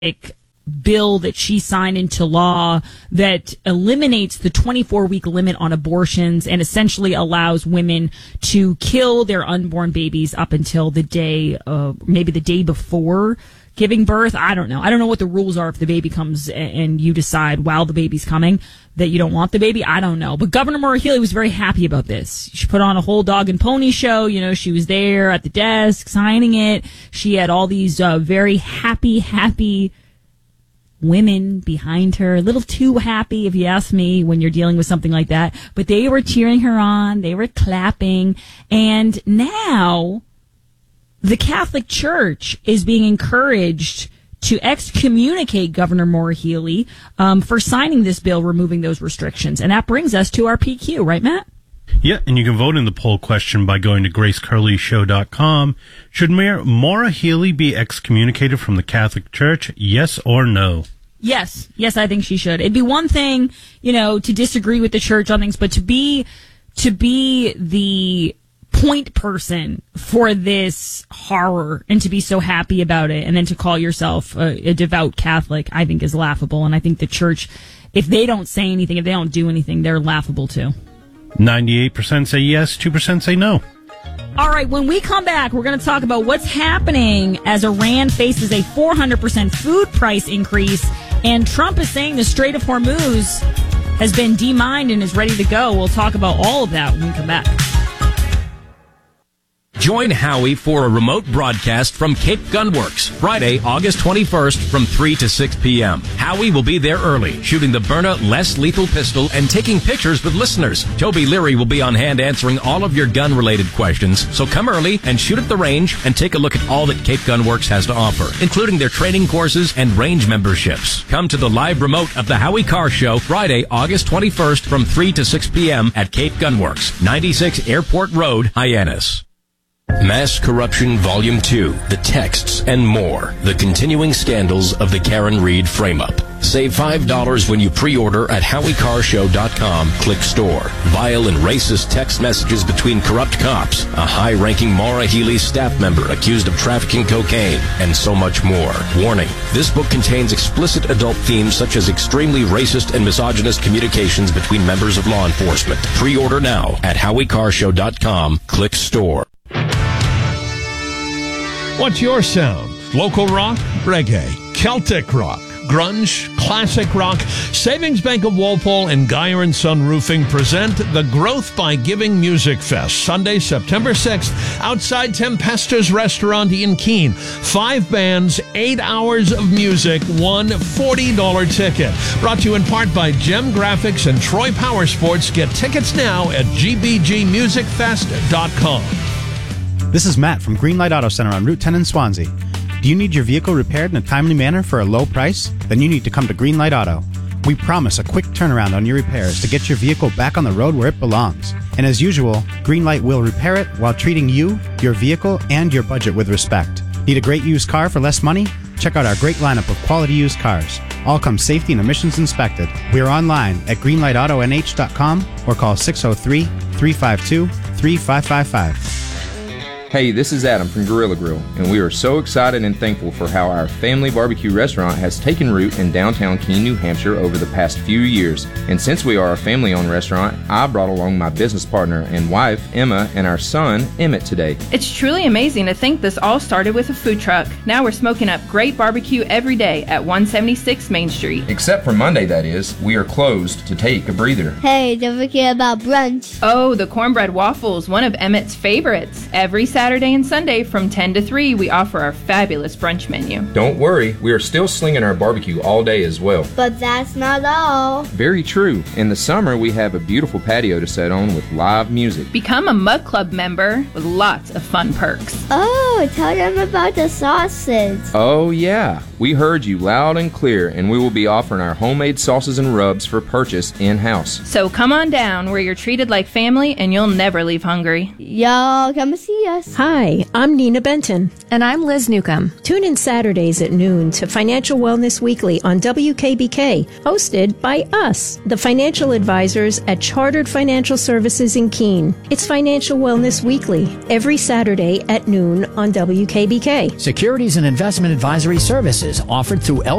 bill that she signed into law that eliminates the 24-week limit on abortions and essentially allows women to kill their unborn babies up until the day, maybe the day before giving birth. I don't know. I don't know what the rules are if the baby comes and you decide while the baby's coming that you don't want the baby. I don't know. But Governor Maura Healey was very happy about this. She put on a whole dog and pony show. You know, she was there at the desk signing it. She had all these very happy women behind her, a little too happy, if you ask me, when you're dealing with something like that. But they were cheering her on. They were clapping. And now the Catholic Church is being encouraged to excommunicate Governor Maura Healey for signing this bill removing those restrictions. And that brings us to our PQ, right, Matt? Yeah, and you can vote in the poll question by going to GraceCurleyShow.com. Should Mayor Maura Healey be excommunicated from the Catholic Church? Yes or no? Yes, I think she should. It'd be one thing, you know, to disagree with the church on things, but to be the point person for this horror and to be so happy about it and then to call yourself a devout Catholic, I think is laughable. And I think the church, if they don't say anything, if they don't do anything, they're laughable too. 98% say yes, 2% say no. All right, when we come back, we're going to talk about what's happening as Iran faces a 400% food price increase, and Trump is saying the Strait of Hormuz has been demined and is ready to go. We'll talk about all of that when we come back. Join Howie for a remote broadcast from Cape Gunworks, Friday, August 21st from 3 to 6 p.m. Howie will be there early, shooting the Byrna less lethal pistol and taking pictures with listeners. Toby Leary will be on hand answering all of your gun-related questions, so come early and shoot at the range and take a look at all that Cape Gunworks has to offer, including their training courses and range memberships. Come to the live remote of the Howie Carr Show, Friday, August 21st from 3 to 6 p.m. at Cape Gunworks, 96 Airport Road, Hyannis. Mass Corruption Volume 2, The Texts and More, the continuing scandals of the Karen Reed frame-up. Save $5 when you pre-order at HowieCarShow.com. Click store. Vile and racist text messages between corrupt cops, a high-ranking Maura Healey staff member accused of trafficking cocaine, and so much more. Warning, this book contains explicit adult themes such as extremely racist and misogynist communications between members of law enforcement. Pre-order now at HowieCarShow.com. Click store. What's your sound? Local rock, reggae, Celtic rock, grunge, classic rock. Savings Bank of Walpole and Geyer & Son Roofing present the Growth by Giving Music Fest, Sunday, September 6th, outside Tempestuous Restaurant in Keene. 5 bands, 8 hours of music, one $40 ticket. Brought to you in part by Gem Graphics and Troy Power Sports. Get tickets now at gbgmusicfest.com. This is Matt from Greenlight Auto Center on Route 10 in Swansea. Do you need your vehicle repaired in a timely manner for a low price? Then you need to come to Greenlight Auto. We promise a quick turnaround on your repairs to get your vehicle back on the road where it belongs. And as usual, Greenlight will repair it while treating you, your vehicle, and your budget with respect. Need a great used car for less money? Check out our great lineup of quality used cars. All come safety and emissions inspected. We are online at greenlightautonh.com or call 603-352-3555. Hey, this is Adam from Gorilla Grill, and we are so excited and thankful for how our family barbecue restaurant has taken root in downtown Keene, New Hampshire over the past few years. And since we are a family-owned restaurant, I brought along my business partner and wife, Emma, and our son, Emmett, today. It's truly amazing to think this all started with a food truck. Now we're smoking up great barbecue every day at 176 Main Street. Except for Monday, that is. We are closed to take a breather. Hey, don't forget about brunch. Oh, the cornbread waffles, one of Emmett's favorites. Every Saturday and Sunday from 10 to 3, we offer our fabulous brunch menu. Don't worry, we are still slinging our barbecue all day as well. But that's not all. Very true. In the summer, we have a beautiful patio to sit on with live music. Become a Mug Club member with lots of fun perks. Oh, tell them about the sausage. Oh, yeah. We heard you loud and clear, and we will be offering our homemade sauces and rubs for purchase in-house. So come on down where you're treated like family and you'll never leave hungry. Y'all come see us. Hi, I'm Nina Benton. And I'm Liz Newcomb. Tune in Saturdays at noon to Financial Wellness Weekly on WKBK, hosted by us, the financial advisors at Chartered Financial Services in Keene. It's Financial Wellness Weekly, every Saturday at noon on WKBK. Securities and investment advisory services offered through